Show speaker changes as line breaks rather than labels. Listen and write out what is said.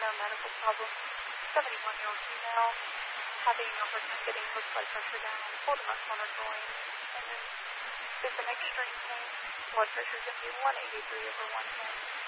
medical problems. 71-year-old female, having a hard time getting her blood pressure down, holding on going, and then there's an extreme pain. Blood pressure is going to be 183/110.